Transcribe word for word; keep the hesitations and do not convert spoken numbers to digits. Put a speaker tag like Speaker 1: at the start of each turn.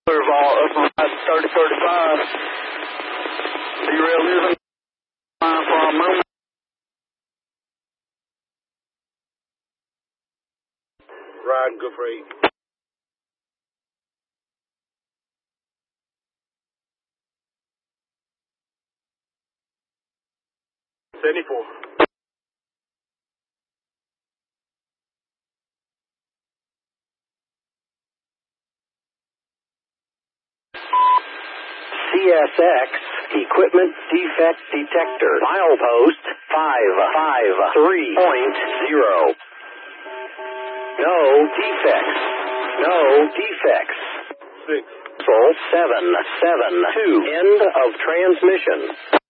Speaker 1: All up on thirty thirty-five. Derail using line for a moment.
Speaker 2: Riding good for eight. seventy-four.
Speaker 3: C S X Equipment Defect Detector. Milepost five five three point zero. No defects. No defects.
Speaker 2: Six.
Speaker 3: Full seven seven two. End of transmission.